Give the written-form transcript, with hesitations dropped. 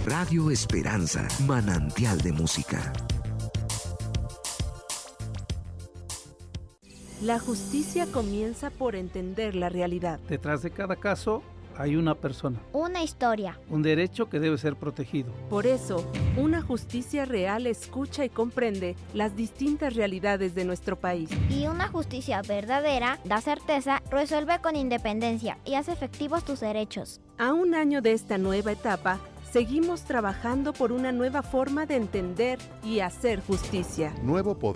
Radio Esperanza, manantial de música. La justicia comienza por entender la realidad. Detrás de cada caso hay una persona. Una historia. Un derecho que debe ser protegido. Por eso, una justicia real escucha y comprende las distintas realidades de nuestro país. Y una justicia verdadera da certeza, resuelve con independencia y hace efectivos tus derechos. A un año de esta nueva etapa, seguimos trabajando por una nueva forma de entender y hacer justicia. Nuevo poder.